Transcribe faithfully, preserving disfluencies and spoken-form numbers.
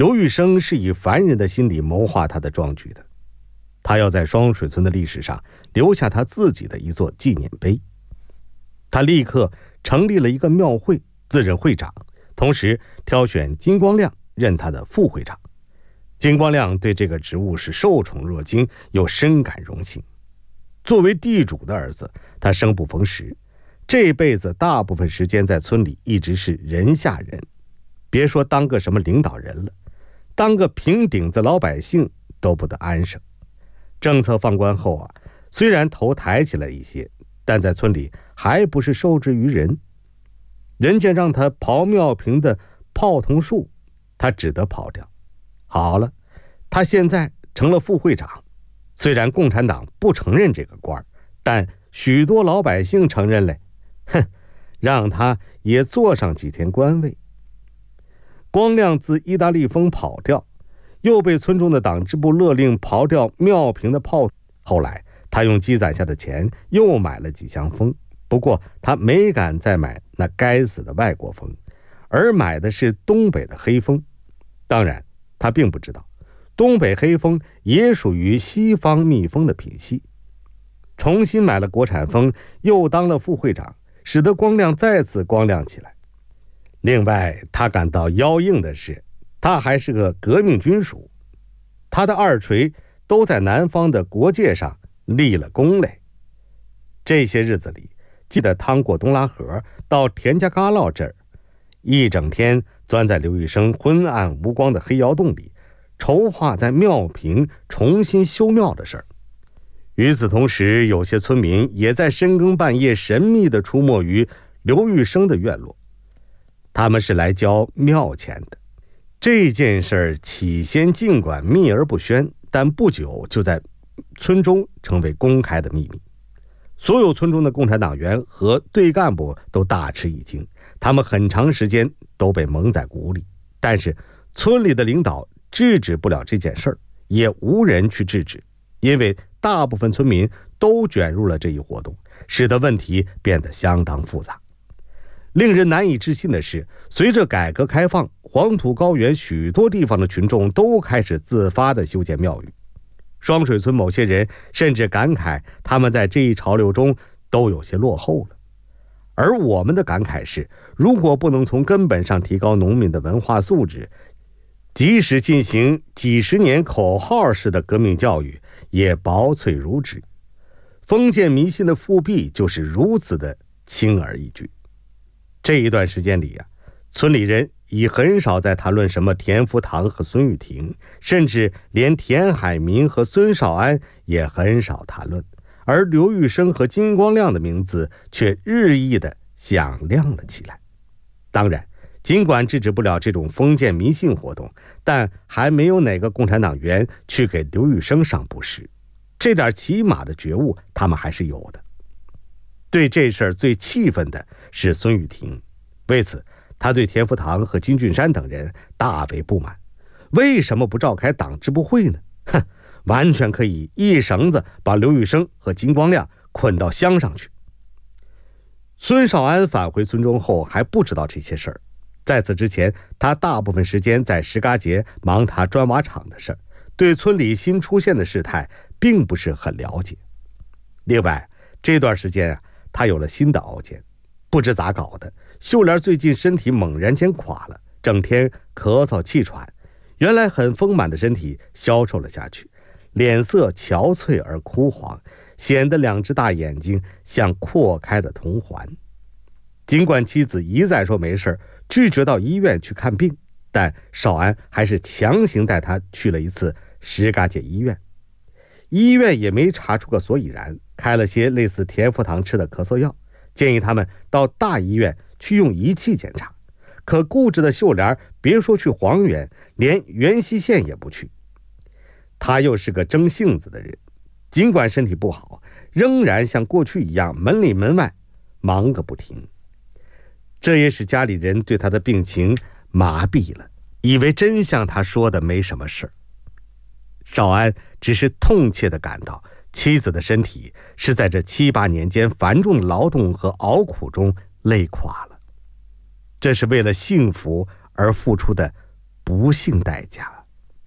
刘玉生是以凡人的心理谋划他的壮举的，他要在双水村的历史上留下他自己的一座纪念碑。他立刻成立了一个庙会，自任会长，同时挑选金光亮任他的副会长。金光亮对这个职务是受宠若惊，又深感荣幸。作为地主的儿子，他生不逢时，这辈子大部分时间在村里一直是人下人，别说当个什么领导人了，当个平顶子老百姓都不得安生。政策放宽后啊，虽然头抬起来一些，但在村里还不是受制于人。人家让他刨庙坪的炮筒树，他只得跑掉。好了，他现在成了副会长，虽然共产党不承认这个官，但许多老百姓承认嘞，哼，让他也坐上几天官位。光亮自意大利风跑掉，又被村中的党支部勒令刨掉庙坪的炮。后来他用积攒下的钱又买了几箱风，不过他没敢再买那该死的外国风，而买的是东北的黑风。当然他并不知道，东北黑风也属于西方蜜蜂的品系。重新买了国产风，又当了副会长，使得光亮再次光亮起来。另外他感到妖应的是，他还是个革命军属，他的二锤都在南方的国界上立了功嘞。这些日子里，记得趟过东拉河，到田家旮旯这儿，一整天钻在刘玉生昏暗无光的黑窑洞里，筹划在庙坪重新修庙的事儿。与此同时，有些村民也在深更半夜神秘地出没于刘玉生的院落，他们是来交庙钱的。这件事儿起先尽管秘而不宣，但不久就在村中成为公开的秘密。所有村中的共产党员和队干部都大吃一惊，他们很长时间都被蒙在鼓里，但是村里的领导制止不了这件事儿，也无人去制止，因为大部分村民都卷入了这一活动，使得问题变得相当复杂。令人难以置信的是，随着改革开放，黄土高原许多地方的群众都开始自发地修建庙宇。双水村某些人甚至感慨，他们在这一潮流中都有些落后了。而我们的感慨是，如果不能从根本上提高农民的文化素质，即使进行几十年口号式的革命教育，也薄脆如纸。封建迷信的复辟就是如此的轻而易举。这一段时间里啊，村里人已很少在谈论什么田福堂和孙玉婷，甚至连田海民和孙少安也很少谈论，而刘玉生和金光亮的名字却日益的响亮了起来。当然，尽管制止不了这种封建迷信活动，但还没有哪个共产党员去给刘玉生上布施，这点起码的觉悟他们还是有的。对这事儿最气愤的是孙玉婷，为此他对田福堂和金俊山等人大为不满。为什么不召开党支部会呢？哼，完全可以一绳子把刘玉生和金光亮捆到乡上去。孙少安返回村中后还不知道这些事儿，在此之前，他大部分时间在石嘎节忙他砖瓦厂的事儿，对村里新出现的事态并不是很了解。另外，这段时间啊，他有了新的熬煎，不知咋搞的，秀莲最近身体猛然间垮了，整天咳嗽气喘，原来很丰满的身体消瘦了下去，脸色憔悴而枯黄，显得两只大眼睛像扩开的铜环。尽管妻子一再说没事，拒绝到医院去看病，但少安还是强行带他去了一次石嘎界医院。医院也没查出个所以然，开了些类似田福堂吃的咳嗽药，建议他们到大医院去用仪器检查。可固执的秀莲别说去黄原，连元溪县也不去。他又是个争性子的人，尽管身体不好，仍然像过去一样门里门外忙个不停。这也使家里人对他的病情麻痹了，以为真像他说的没什么事儿。少安只是痛切地感到，妻子的身体是在这七八年间繁重的劳动和熬苦中累垮了，这是为了幸福而付出的不幸代价。